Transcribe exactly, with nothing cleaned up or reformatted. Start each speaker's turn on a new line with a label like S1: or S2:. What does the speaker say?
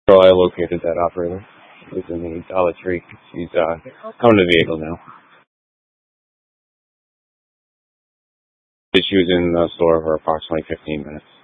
S1: So I located that operator. He's in the Dollar Tree. She's uh, coming to the vehicle now. She was in the store for approximately fifteen minutes.